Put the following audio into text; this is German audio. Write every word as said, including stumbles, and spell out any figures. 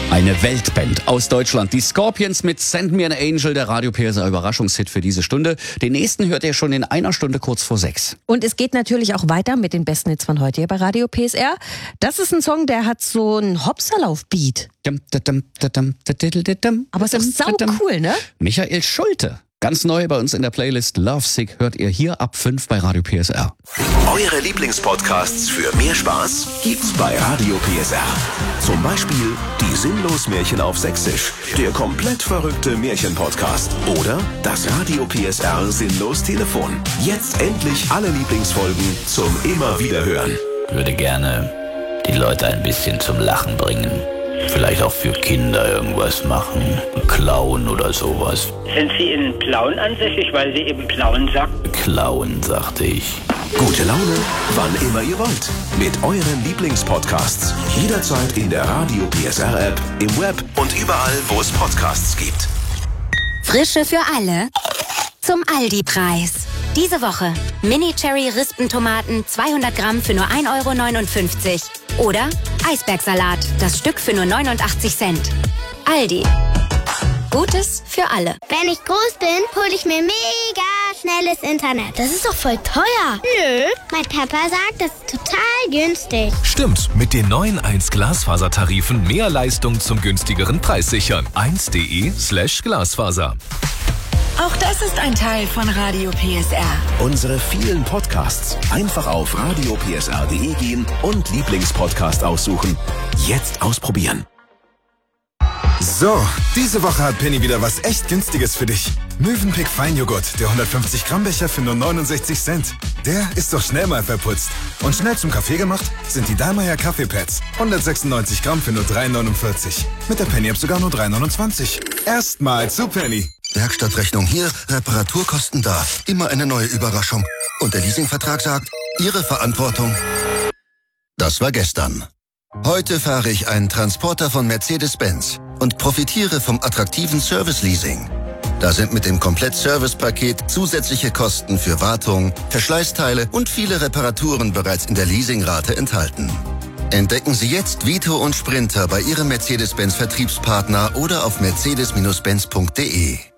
Eine Weltband aus Deutschland. Die Scorpions mit Send Me an Angel, der Radio P S R Überraschungshit für diese Stunde. Den nächsten hört ihr schon in einer Stunde kurz vor sechs. Und es geht natürlich auch weiter mit den besten Hits von heute hier bei Radio P S R. Das ist ein Song, der hat so einen Hopserlauf-Beat. Aber es ist sau cool, ne? Michael Schulte. Ganz neu bei uns in der Playlist Lovesick hört ihr hier ab fünf bei Radio P S R. Eure Lieblingspodcasts für mehr Spaß gibt's bei Radio P S R. Zum Beispiel die Sinnlos-Märchen auf Sächsisch, der komplett verrückte Märchen-Podcast oder das Radio P S R Sinnlos-Telefon. Jetzt endlich alle Lieblingsfolgen zum immer wieder hören. Ich würde gerne die Leute ein bisschen zum Lachen bringen. Vielleicht auch für Kinder irgendwas machen, klauen oder sowas. Sind Sie in Plauen ansässig, weil Sie eben Plauen sagt? Klauen, sagte ich. Gute Laune, wann immer ihr wollt. Mit euren Lieblingspodcasts. Jederzeit in der Radio P S R App, im Web und überall, wo es Podcasts gibt. Frische für alle zum Aldi-Preis. Diese Woche Mini-Cherry-Rispentomaten zweihundert Gramm für nur ein Euro neunundfünfzig. Oder Eisbergsalat, das Stück für nur neunundachtzig Cent. Aldi. Gutes für alle. Wenn ich groß bin, hole ich mir mega schnelles Internet. Das ist doch voll teuer. Nö, mein Papa sagt, das ist total günstig. Stimmt, mit den neuen eins Glasfasertarifen mehr Leistung zum günstigeren Preis sichern. eins.de slash Glasfaser. Auch das ist ein Teil von Radio P S R. Unsere vielen Podcasts. Einfach auf radio p s r punkt d e gehen und Lieblingspodcast aussuchen. Jetzt ausprobieren. So, diese Woche hat Penny wieder was echt Günstiges für dich. Mövenpick Feinjoghurt, der hundertfünfzig Gramm Becher für nur neunundsechzig Cent. Der ist doch schnell mal verputzt. Und schnell zum Kaffee gemacht sind die Dallmayr Kaffeepads. hundertsechsundneunzig Gramm für nur drei neunundvierzig. Mit der Penny-App sogar nur drei neunundzwanzig. Erstmal zu Penny. Werkstattrechnung hier, Reparaturkosten da. Immer eine neue Überraschung. Und der Leasingvertrag sagt, Ihre Verantwortung. Das war gestern. Heute fahre ich einen Transporter von Mercedes-Benz und profitiere vom attraktiven Service-Leasing. Da sind mit dem Komplett-Service-Paket zusätzliche Kosten für Wartung, Verschleißteile und viele Reparaturen bereits in der Leasingrate enthalten. Entdecken Sie jetzt Vito und Sprinter bei Ihrem Mercedes-Benz-Vertriebspartner oder auf mercedes Bindestrich benz punkt de.